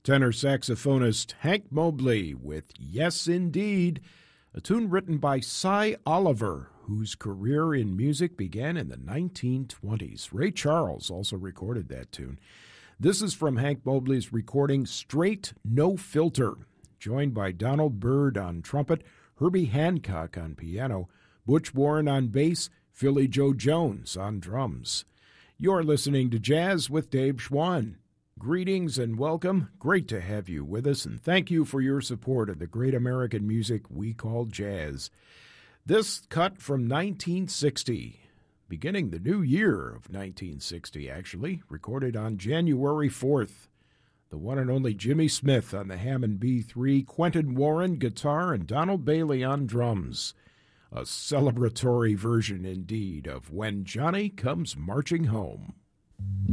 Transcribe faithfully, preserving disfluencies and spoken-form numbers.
Tenor saxophonist Hank Mobley with Yes Indeed, a tune written by Cy Oliver, whose career in music began in the nineteen twenties. Ray Charles also recorded that tune. This is from Hank Mobley's recording Straight No Filter, joined by Donald Byrd on trumpet, Herbie Hancock on piano, Butch Warren on bass, Philly Joe Jones on drums. You're listening to Jazz with Dave Schwann. Greetings and welcome. Great to have you with us, and thank you for your support of the great American music we call jazz. This cut from nineteen sixty, beginning the new year of nineteen sixty, actually, recorded on January fourth. The one and only Jimmy Smith on the Hammond B three, Quentin Warren guitar, and Donald Bailey on drums. A celebratory version indeed of When Johnny Comes Marching Home.